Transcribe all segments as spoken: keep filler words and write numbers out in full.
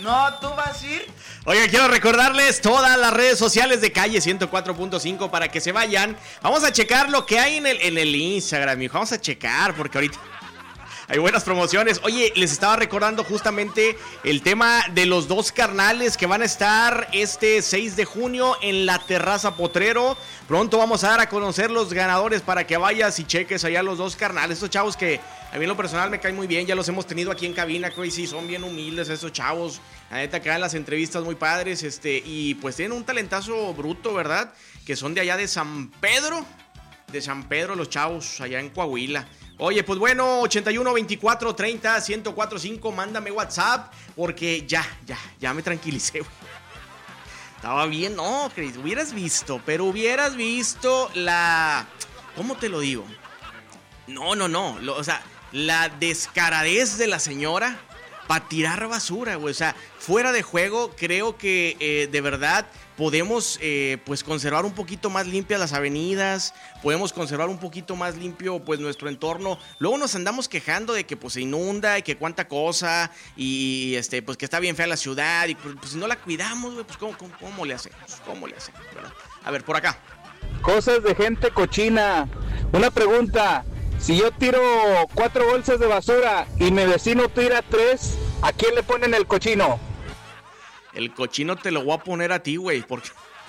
No, tú vas a ir. Oiga, quiero recordarles todas las redes sociales de Calle ciento cuatro punto cinco para que se vayan. Vamos a checar lo que hay en el, en el Instagram, hijo. Vamos a checar porque ahorita hay buenas promociones. Oye, les estaba recordando justamente el tema de los dos carnales que van a estar este seis de junio en la Terraza Potrero. Pronto vamos a dar a conocer los ganadores para que vayas y cheques allá los dos carnales. Estos chavos que a mí en lo personal me caen muy bien, ya los hemos tenido aquí en cabina, que hoy sí son bien humildes esos chavos. La neta que dan las entrevistas muy padres, este, y pues tienen un talentazo bruto, ¿verdad? Que son de allá de San Pedro, de San Pedro los chavos, allá en Coahuila. Oye, pues bueno, ochenta y uno, veinticuatro, treinta, ciento cuatro punto cinco, mándame WhatsApp, porque ya, ya, ya me tranquilicé, güey. Estaba bien, no, Chris, hubieras visto, pero hubieras visto la... ¿Cómo te lo digo? No, no, no, lo, o sea, la descaradez de la señora para tirar basura, güey. O sea, fuera de juego, creo que eh, de verdad podemos eh, pues conservar un poquito más limpias las avenidas, podemos conservar un poquito más limpio pues nuestro entorno. Luego nos andamos quejando de que pues se inunda y que cuánta cosa y este pues que está bien fea la ciudad y pues, pues si no la cuidamos, güey, pues ¿cómo, cómo, cómo le hacemos? ¿Cómo le hacemos? ¿Verdad? A ver, por acá. Cosas de gente cochina. Una pregunta. Si yo tiro cuatro bolsas de basura y mi vecino tira tres, ¿a quién le ponen el cochino? El cochino te lo voy a poner a ti, güey, porque...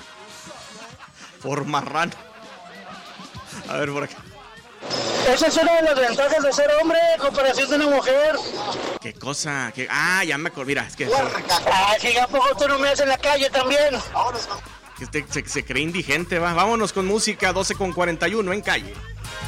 por marrano. A ver, por acá. Esa es una de las ventajas de ser hombre en comparación de una mujer. ¿Qué cosa? ¿Qué? Ah, ya me acordé, mira, es que... Ah, si a poco tú no me haces en la calle también. Que este, se, se cree indigente, va. Vámonos con música, doce con cuarenta y uno en Calle.